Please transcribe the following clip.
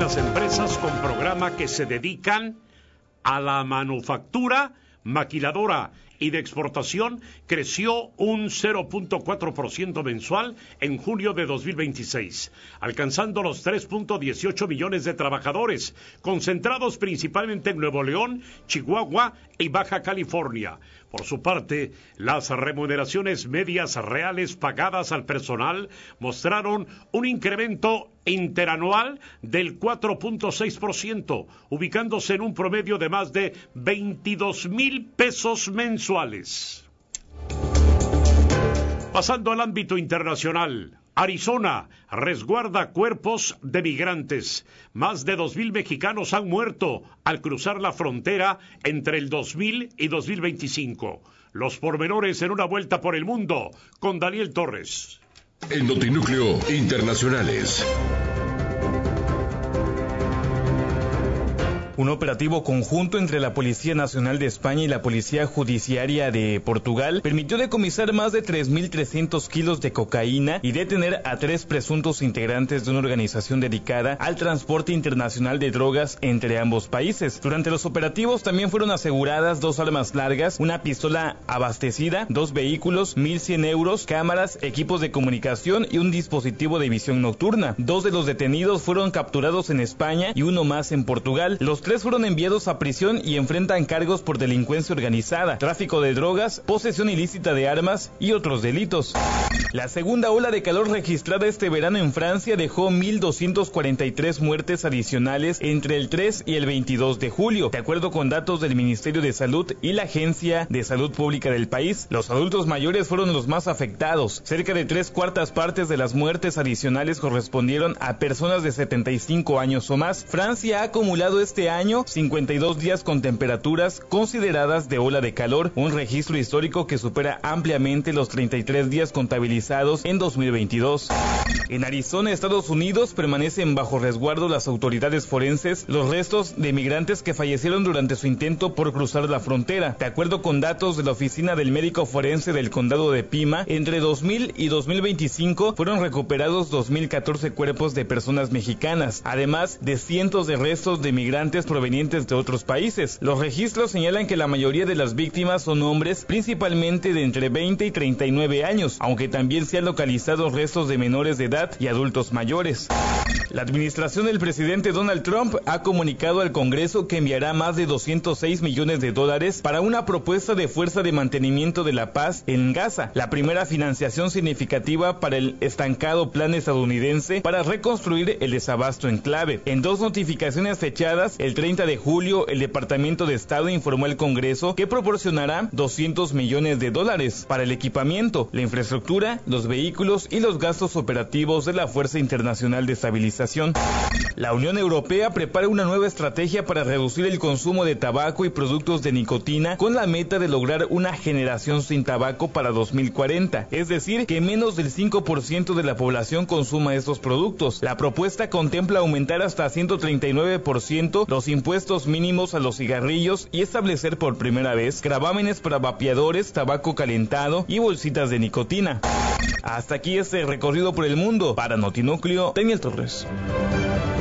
las empresas con programa que se dedican a la manufactura, maquiladora y de exportación creció un 0.4% mensual en junio de 2026, alcanzando los 3.18 millones de trabajadores, concentrados principalmente en Nuevo León, Chihuahua y Baja California. Por su parte, las remuneraciones medias reales pagadas al personal mostraron un incremento interanual del 4.6%, ubicándose en un promedio de más de 22,000 pesos mensuales. Pasando al ámbito internacional, Arizona resguarda cuerpos de migrantes. Más de 2,000 mexicanos han muerto al cruzar la frontera entre el 2000 y 2025. Los pormenores en una vuelta por el mundo con Daniel Torres. En Notinúcleo Internacionales. Un operativo conjunto entre la Policía Nacional de España y la Policía Judiciaria de Portugal permitió decomisar más de 3.300 kilos de cocaína y detener a 3 presuntos integrantes de una organización dedicada al transporte internacional de drogas entre ambos países. Durante los operativos también fueron aseguradas 2 armas largas, una pistola abastecida, 2 vehículos, 1.100 euros, cámaras, equipos de comunicación y un dispositivo de visión nocturna. 2 de los detenidos fueron capturados en España y uno más en Portugal. Los 3 fueron enviados a prisión y enfrentan cargos por delincuencia organizada, tráfico de drogas, posesión ilícita de armas y otros delitos. La segunda ola de calor registrada este verano en Francia dejó 1.243 muertes adicionales entre el 3 y el 22 de julio. De acuerdo con datos del Ministerio de Salud y la Agencia de Salud Pública del país, los adultos mayores fueron los más afectados. Cerca de 3/4 partes de las muertes adicionales correspondieron a personas de 75 años o más. Francia ha acumulado este año 52 días con temperaturas consideradas de ola de calor, un registro histórico que supera ampliamente los 33 días contabilizados en 2022. En Arizona, Estados Unidos, permanecen bajo resguardo las autoridades forenses los restos de migrantes que fallecieron durante su intento por cruzar la frontera. De acuerdo con datos de la Oficina del Médico Forense del Condado de Pima, entre 2000 y 2025 fueron recuperados 2.014 cuerpos de personas mexicanas, además de cientos de restos de migrantes provenientes de otros países. Los registros señalan que la mayoría de las víctimas son hombres, principalmente de entre 20 y 39 años, aunque también se han localizado restos de menores de edad y adultos mayores. La administración del presidente Donald Trump ha comunicado al Congreso que enviará más de $206 millones para una propuesta de fuerza de mantenimiento de la paz en Gaza, la primera financiación significativa para el estancado plan estadounidense para reconstruir el desabasto enclave. En 2 notificaciones fechadas, el 30 de julio, el Departamento de Estado informó al Congreso que proporcionará $200 millones para el equipamiento, la infraestructura, los vehículos y los gastos operativos de la Fuerza Internacional de Estabilización. La Unión Europea prepara una nueva estrategia para reducir el consumo de tabaco y productos de nicotina con la meta de lograr una generación sin tabaco para 2040, es decir, que menos del 5% de la población consuma estos productos. La propuesta contempla aumentar hasta 139% los impuestos mínimos a los cigarrillos y establecer por primera vez gravámenes para vapeadores, tabaco calentado y bolsitas de nicotina. Hasta aquí este recorrido por el mundo. Para Notinúcleo, Daniel Torres.